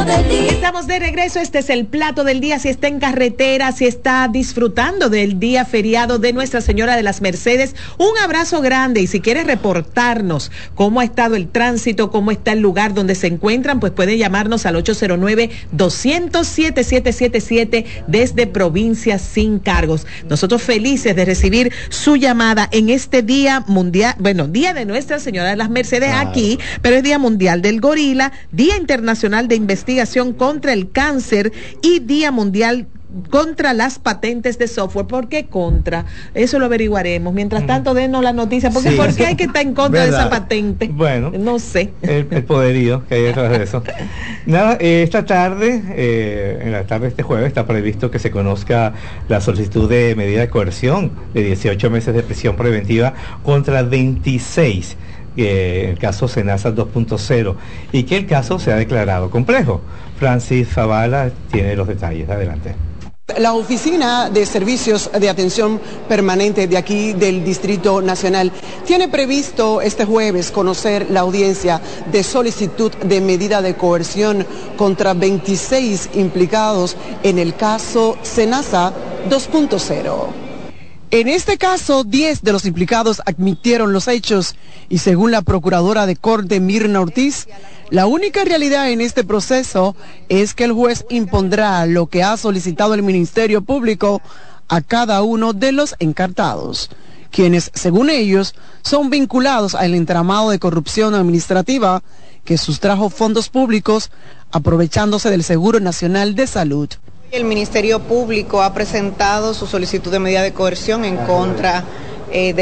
del día. Estamos de regreso, este es el plato del día. Si está en carretera, si está disfrutando del día feriado de Nuestra Señora de las Mercedes, un abrazo grande. Y si quieres reportarnos cómo ha estado el tránsito, cómo está el lugar donde se encuentran, pues puede llamarnos al 809-200-7777 desde Provincia sin cargos. Nosotros felices de recibir su llamada en este día mundial, bueno, Día de Nuestra Señora de las Mercedes aquí, pero es Día Mundial del Gorila, Día Internacional de Investigación contra el Cáncer y Día Mundial contra las patentes de software. ¿Por qué contra? Eso lo averiguaremos. Mientras tanto, denos la noticia, porque sí, ¿por qué hay que estar en contra de esa patente? Bueno, no sé. El poderío que hay detrás de eso. Nada, esta tarde, en la tarde de este jueves, está previsto que se conozca la solicitud de medida de coerción de 18 meses de prisión preventiva contra 26. El caso Senasa 2.0 y que el caso se ha declarado complejo. Francis Zavala tiene los detalles. Adelante. La Oficina de Servicios de Atención Permanente de aquí del Distrito Nacional tiene previsto este jueves conocer la audiencia de solicitud de medida de coerción contra 26 implicados en el caso Senasa 2.0. En este caso, 10 de los implicados admitieron los hechos y según la Procuradora de Corte Mirna Ortiz, la única realidad en este proceso es que el juez impondrá lo que ha solicitado el Ministerio Público a cada uno de los encartados, quienes, según ellos, son vinculados al entramado de corrupción administrativa que sustrajo fondos públicos aprovechándose del Seguro Nacional de Salud. El Ministerio Público ha presentado su solicitud de medida de coerción en contra de